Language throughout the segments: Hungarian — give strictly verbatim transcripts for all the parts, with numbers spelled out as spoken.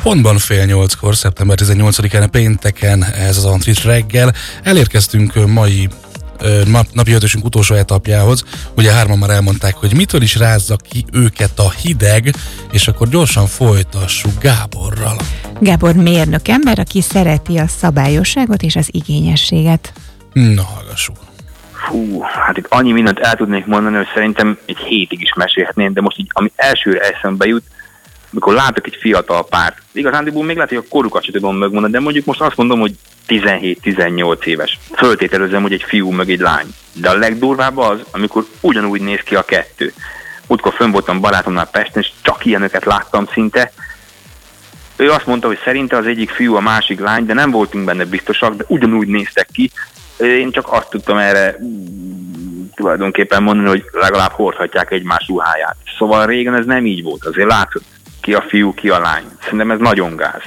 Pontban fél nyolckor, szeptember tizennyolcadikán pénteken, ez az Antrit reggel. Elérkeztünk mai nap, napi ötösünk utolsó etapjához. Ugye hárman már elmondták, hogy mitől is rázza ki őket a hideg, és akkor gyorsan folytassuk Gáborral. Gábor mérnök ember, aki szereti a szabályosságot és az igényességet. Na, hallgassuk. Fú, hát itt annyi mindent el tudnék mondani, hogy szerintem egy hétig is mesélhetném, de most így, ami elsőre eszembe jut, amikor látok egy fiatal párt. Igazándiból még lehet, hogy a korukat sem tudom megmondani, de mondjuk most azt mondom, hogy tizenhét-tizennyolc éves. Föltételezem, hogy egy fiú meg egy lány. De a legdurvább az, amikor ugyanúgy néz ki a kettő. Múltkor fönn voltam barátomnál Pesten, és csak ilyeneket láttam szinte. Ő azt mondta, hogy szerinte az egyik fiú, a másik lány, de nem voltunk benne biztosak, de ugyanúgy néztek ki. Én csak azt tudtam erre tulajdonképpen mondani, hogy legalább hordhatják egymás ruháját. Szóval régen ez nem így volt. Azért látod, ki a fiú, ki a lány. Szerintem ez nagyon gáz.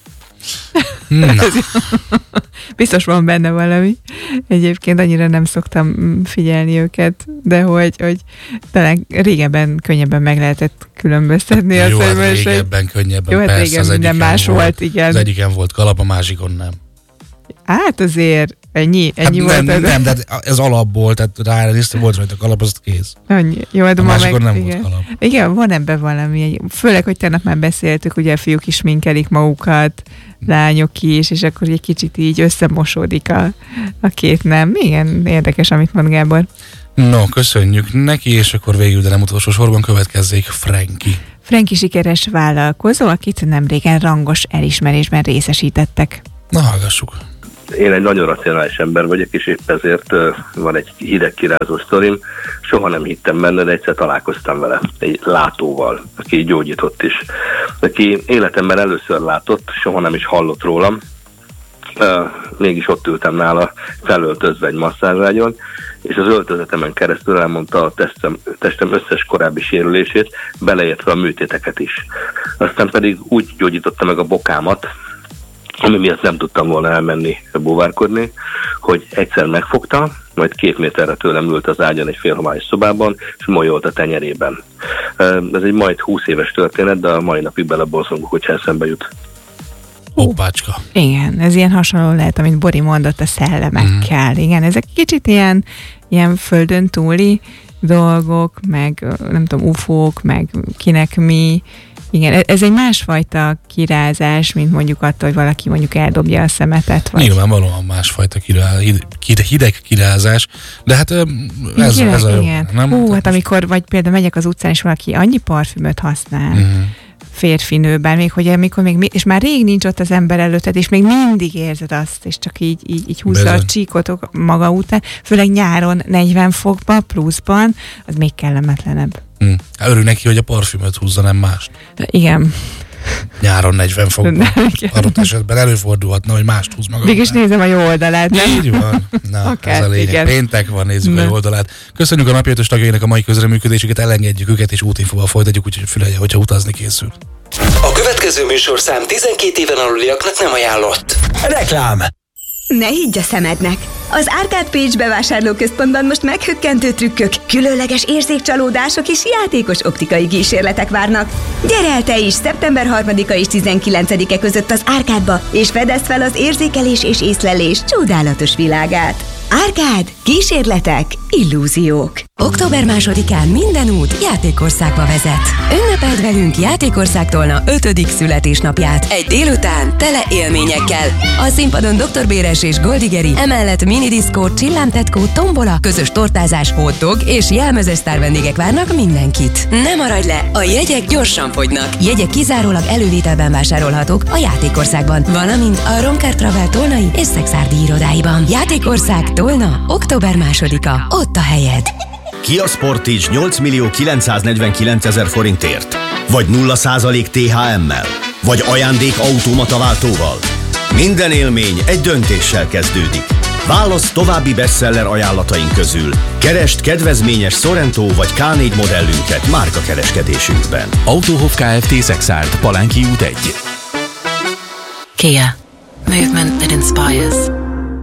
Biztos van benne valami. Egyébként annyira nem szoktam figyelni őket, de hogy, hogy talán régebben könnyebben meg lehetett különböztetni. Jó, hát régebben könnyebben, jó, hát persze, régen az minden más volt, volt, igen. Az egyiken volt kalap, a másikon nem. Hát azért ennyi, ennyi hát volt. Nem, nem, de ez alapból, tehát ránézte, volt rajta kalap, az kész. Annyi. Jó, de a másikon meg, nem igen. volt kalap. Igen, van ebben valami. Főleg, hogy tegnap már beszéltük, ugye a fiúk is minkelik magukat, lányok is, és akkor egy kicsit így összemosódik a, a két nem. Igen, érdekes, amit mond Gábor. No, köszönjük neki, és akkor végül, de nem utolsó sorban következzék Frankie. Frankie sikeres vállalkozó, akit nemrégen rangos elismerésben részesítettek. Na, hallgassuk. Én egy nagyon racionális ember vagyok, és épp ezért uh, van egy hideg kirázó sztorim. Soha nem hittem benne, de egyszer találkoztam vele, egy látóval, aki gyógyított is. Aki életemben először látott, soha nem is hallott rólam. Uh, mégis ott ültem nála felöltözve egy masszázságyon, és az öltözetemen keresztül elmondta a testem, testem összes korábbi sérülését, beleértve a műtéteket is. Aztán pedig úgy gyógyította meg a bokámat, ami miatt nem tudtam volna elmenni búvárkodni, hogy egyszer megfogta, majd két méterre tőlem ült az ágyon egy félhomályos szobában, és molyolt a tenyerében. Ez egy majd húsz éves történet, de a mai napig beleborzongok, hogyha eszembe jut. Hoppácska. Igen, ez ilyen hasonló lehet, amit Bori mondott a szellemekkel. Mm. Igen, ezek kicsit ilyen, ilyen földön túli dolgok, meg nem tudom, ufók, meg kinek mi. Igen, ez egy másfajta kirázás, mint mondjuk attól, hogy valaki mondjuk eldobja a szemetet. Vagy... Nyilvánvalóan másfajta kirázás, hideg kirázás, de hát ez, igen, ez a jó. Igen. Nem? Hú, hát amikor, vagy például megyek az utcán, és valaki annyi parfümöt használ, uh-huh. férfinő, bár még, hogy amikor még, és már rég nincs ott az ember előtted, és még mindig érzed azt, és csak így, így, így húzza Bezony. a csíkot maga után, főleg nyáron negyven fokban, pluszban, az még kellemetlenebb. Hmm. Örülj neki, hogy a parfümöt húzza, nem mást. Igen. Nyáron negyven fokban. Adott esetben előfordulhatna, hogy mást húz maga. Mégis nézem a jó oldalát. Nem? Így van. Na, akár, ez a lényeg. Igen. Péntek van, nézzük ne. a jó oldalát. Köszönjük a napi ötös tagjainak a mai közreműködésüket, elengedjük őket, és útinfóval folytatjuk, úgyhogy fülelje, hogyha utazni készül. A következő műsorszám tizenkét éven aluliaknak nem ajánlott. Reklám! Ne higgy a szemednek! Az Arcade Page bevásárlóközpontban most meghökkentő trükkök, különleges érzékcsalódások és játékos optikai kísérletek várnak. Gyere el te is szeptember harmadika és tizenkilencedike között az Arcade-ba, és fedezd fel az érzékelés és észlelés csodálatos világát. Arcade, kísérletek, illúziók. október másodikán minden út Játékországba vezet. Ünnepeld velünk Játékország Tolna ötödik születésnapját. Egy délután tele élményekkel. A színpadon doktor Béres és Goldigeri, emellett minidiszkó, csillámtetkó, tombola, közös tortázás, hotdog és jelmezes sztárvendégek várnak mindenkit. Ne maradj le, a jegyek gyorsan fogynak. Jegyek kizárólag elővételben vásárolhatók a Játékországban, valamint a Roncar Travel Tolnai és Szexárdi irodáiban. Játékország Tolna, október másodika, ott a helyed. Kia Sportage nyolc millió kilencszáznegyvenkilencezer forintért? Vagy nulla százalék té há emmel? Vagy ajándék automata váltóval? Minden élmény egy döntéssel kezdődik. Válasz további bestseller ajánlataink közül. Keresd kedvezményes Sorento vagy ká négy modellünket márkakereskedésünkben. Autohof Kft. Szexárd, Palánki út egy. Kia. Movement that inspires.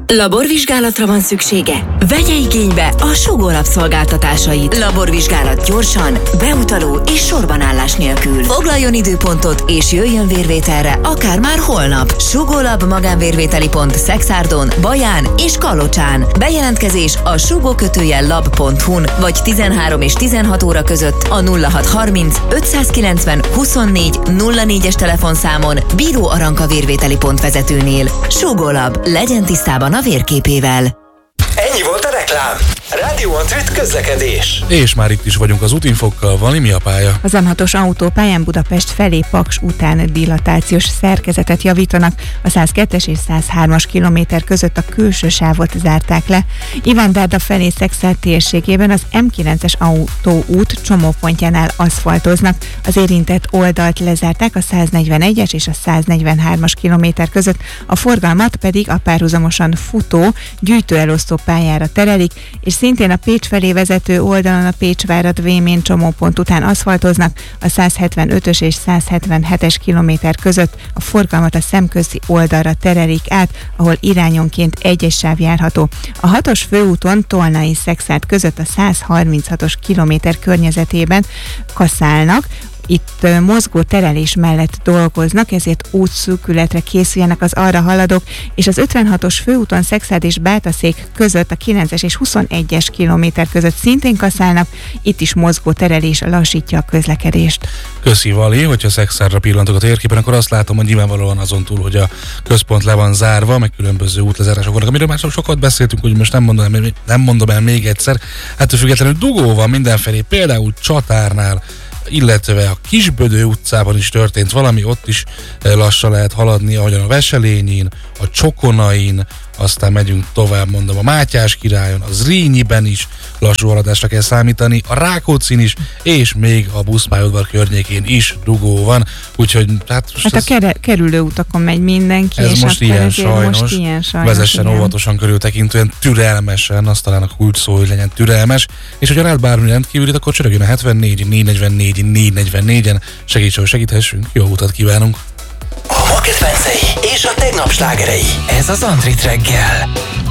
Laborvizsgálatra van szüksége? Vegye igénybe a Sugolab szolgáltatásait. Laborvizsgálat gyorsan, beutaló és sorbanállás nélkül. Foglaljon időpontot és jöjjön vérvételre akár már holnap. Sugolab magánvérvételi pont Szexárdon, Baján és Kalocsán. Bejelentkezés a sugókötőjel lab pont hu-n vagy tizenhárom és tizenhat óra között a nulla hat harminc ötszázkilencven huszonnégy nulla négyes telefonszámon Bíró Aranka vérvételi pont vezetőnél. Sugolab, legyen tisztában a vérképével. Ennyi volt a reklám. Rádió Antrit közlekedés. És már itt is vagyunk az útinfokkal. Vali, mi a pálya? Az em hatos autópályán Budapest felé Paks után dilatációs szerkezetet javítanak. A száz kettes és száz hármas kilométer között a külső sávot zárták le. Iván-Dárda felé Szexárd térségében az em kilences autóút csomópontjánál aszfaltoznak. Az érintett oldalt lezárták a száznegyvenegyes és a száznegyvenhármas kilométer között, a forgalmat pedig a párhuzamosan futó gyűjtőelosztó pályára terelik, és szintén a Pécs felé vezető oldalon a Pécsvárad-Vémén csomópont után aszfaltoznak, a száz hetvenötös és száz hetvenhetes kilométer között a forgalmat a szemközi oldalra terelik át, ahol irányonként egy-egy sáv járható. A hatos főúton Tolnai-Szexárd között a száz harminchatos kilométer környezetében kaszálnak. Itt mozgó terelés mellett dolgoznak, ezért útszűkületre készüljenek az arra haladók, és az ötvenhatos főúton Szexárd és Bátaszék között a kilences és huszonegyes kilométer között szintén kaszálnak, itt is mozgó terelés lassítja a közlekedést. Köszi, Vali, hogyha Szexárdra pillantok a térképen, akkor azt látom, hogy nyilvánvalóan azon túl, hogy a központ le van zárva, meg különböző útlezárások vannak, amiről már sokat beszéltünk, hogy most nem mondom el, nem mondom el még egyszer. Hát függetlenül dugó van mindenfelé, például Csatárnál, illetve a Kisbödő utcában is történt valami, ott is lassan lehet haladni, ahogyan a Veselényin, a Csokonain, aztán megyünk tovább, mondom, a Mátyás királyon, a Zrínyiben is lassú haladásra kell számítani, a Rákóczin is, és még a Buszpályaudvar környékén is dugó van, úgyhogy hát most hát ez, a ker- kerülő utakon megy mindenki, ez és most akkor ilyen sajnos, most ilyen sajnos, vezessen igen. óvatosan, körültekintően, türelmesen, azt talán a kulcs szó, hogy legyen türelmes, és hogyha rád bármi rendkívülit, akkor csörögjön a hetvennégy négy negyvennégy négy negyvennégyen, segíts, hogy segíthessünk, jó utat kívánunk! A ma kedvencei és a tegnap slágerei. Ez az Antrit reggel.